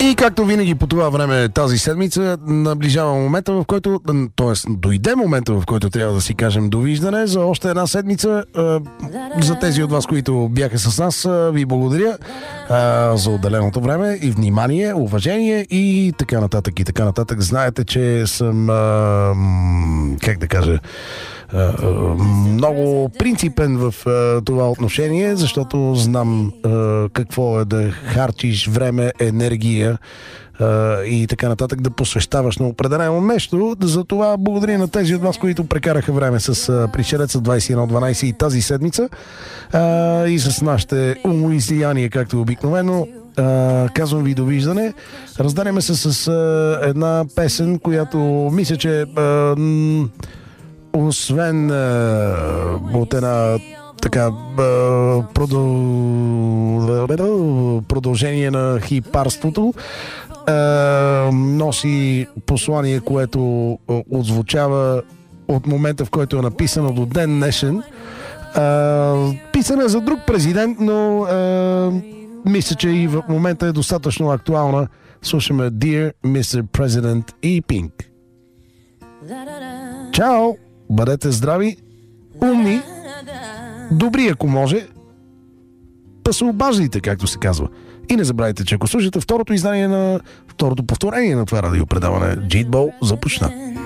И както винаги по това време тази седмица наближава момента, в който, т.е. дойде момента, в който трябва да си кажем довиждане за още една седмица. За тези от вас, които бяха с нас, ви благодаря за отделеното време и внимание, уважение и така нататък и така нататък. Знаете, че съм как да кажа, много принципен в това отношение, защото знам какво е да харчиш време, енергия и така нататък, да посвещаваш на определено нещо. За това благодаря на тези от вас, които прекараха време с Пришелеца 2112 и тази седмица и с нашите умоизлияния, както обикновено. Казвам ви довиждане. Раздаряме се с една песен, която мисля, че освен от една така продължение на хипарството, носи послание, което отзвучава от момента, в който е написано до ден днешен. Писана за друг президент, но мисля, че и в момента е достатъчно актуална. Слушаме Dear Mr. President и Pink. Чао! Бъдете здрави, умни, добри, ако може, па се обаждайте, както се казва. И не забравяйте, че ако слушате второто повторение на това радиопредаване, Джитбол започна.